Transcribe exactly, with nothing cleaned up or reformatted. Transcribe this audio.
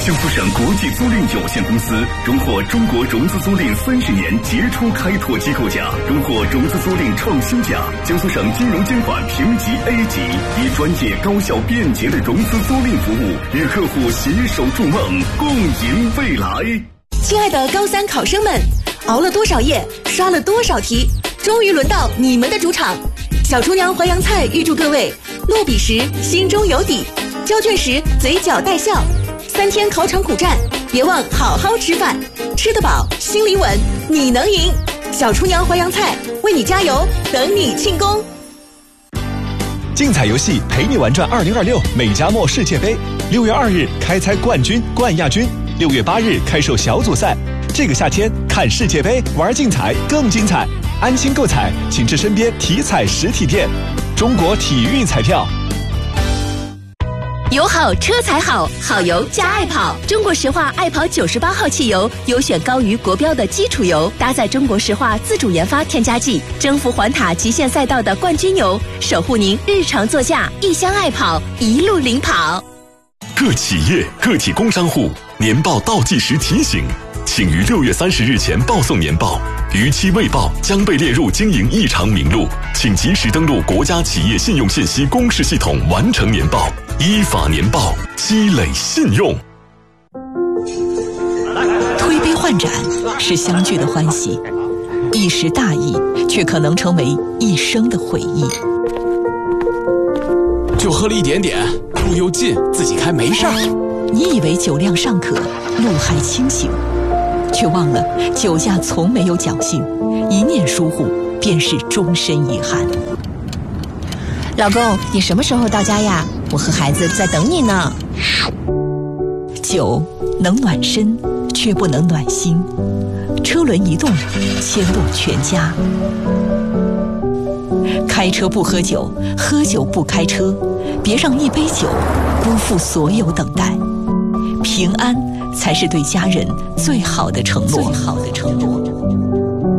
江苏省国际租赁有限公司荣获中国融资租赁三十年杰出开拓机构奖，荣获融资租赁创新奖。江苏省金融监管评级 A 级，以专业、高效、便捷的融资租赁服务，与客户携手筑梦，共赢未来。 亲爱的高三考生们，熬了多少夜，刷了多少题，终于轮到你们的主场。小厨娘淮扬菜预祝各位落笔时心中有底，交卷时嘴角带笑，三天考场苦战，别忘好好吃饭，吃得饱，心里稳，你能赢。小厨娘淮扬菜为你加油，等你庆功。 竞彩游戏陪你玩转二零二六美加墨世界杯，六月二日开猜冠军、冠亚军，六月八日开售小组赛。这个夏天看世界杯，玩竞彩更精彩。安心购彩，请至身边体彩实体店。中国体育彩票。 油好车才好，好油加爱跑。中国石化爱跑九十八号汽油，优选高于国标的基础油，搭载中国石化自主研发添加剂，征服环塔极限赛道的冠军油，守护您日常座驾。一箱爱跑，一路领跑。 各企业、个体工商户年报倒计时提醒，请于六月三十日前报送年报，逾期未报将被列入经营异常名录，请及时登录国家企业信用信息公示系统完成年报，依法年报，积累信用。 推杯换盏是相聚的欢喜，一时大意却可能成为一生的回忆。 就喝了一点点，路又近，自己开没事儿。 你以为酒量尚可，路还清醒，却忘了酒驾从没有侥幸，一念疏忽便是终身遗憾。 老公，你什么时候到家呀？我和孩子在等你呢。 酒能暖身，却不能暖心。车轮一动，牵动全家。开车不喝酒，喝酒不开车，别让一杯酒辜负所有等待。平安才是对家人最好的承诺。最好的承诺。